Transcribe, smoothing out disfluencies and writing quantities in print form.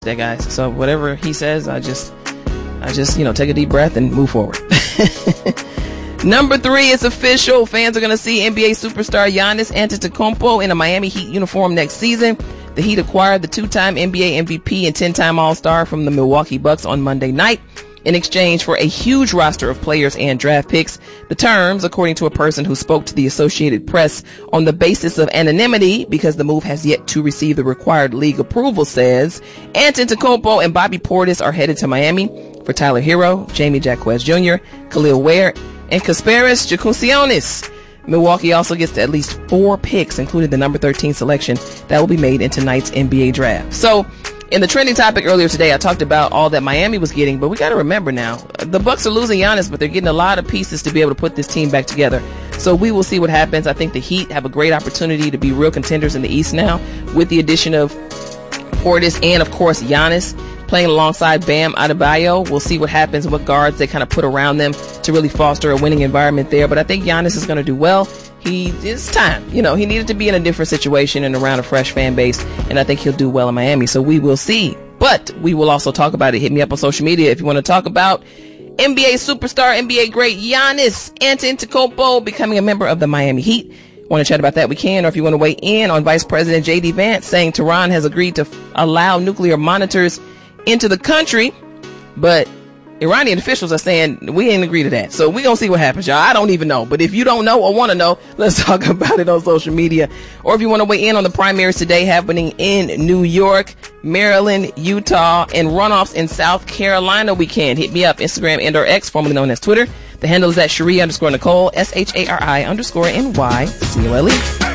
that guy. So whatever he says, I just take a deep breath and move forward. Number 3 is official. Fans are going to see NBA superstar Giannis Antetokounmpo in a Miami Heat uniform next season. The Heat acquired the 2-time NBA MVP and 10-time All-Star from the Milwaukee Bucks on Monday night in exchange for a huge roster of players and draft picks. The terms, according to a person who spoke to the Associated Press on the basis of anonymity because the move has yet to receive the required league approval, says Antetokounmpo and Bobby Portis are headed to Miami for Tyler Hero, Jamie Jacquez Jr., Khalil Ware, and Kasparis Jakusionis. Milwaukee also gets at least 4 picks, including the number 13 selection that will be made in tonight's NBA draft. So, in the trending topic earlier today, I talked about all that Miami was getting, but we got to remember now, the Bucks are losing Giannis, but they're getting a lot of pieces to be able to put this team back together. So we will see what happens. I think the Heat have a great opportunity to be real contenders in the East now with the addition of Portis and, of course, Giannis playing alongside Bam Adebayo. We'll see what happens and what guards they kind of put around them to really foster a winning environment there. But I think Giannis is going to do well. It's time. He needed to be in a different situation and around a fresh fan base, and I think he'll do well in Miami. So we will see. But we will also talk about it. Hit me up on social media if you want to talk about NBA superstar, NBA great Giannis Antetokounmpo becoming a member of the Miami Heat. Want to chat about that, we can. Or if you want to weigh in on Vice President J.D. Vance saying Tehran has agreed to allow nuclear monitors into the country, but Iranian officials are saying we ain't agree to that. So we gonna see what happens, y'all. I don't even know. But if you don't know or want to know, let's talk about it on social media. Or if you want to weigh in on the primaries today happening in New York, Maryland, Utah, and runoffs in South Carolina, we can. Hit me up, Instagram and or X, formerly known as Twitter. The handle is at Cherie_Nicole, SHARI_NYCOLE.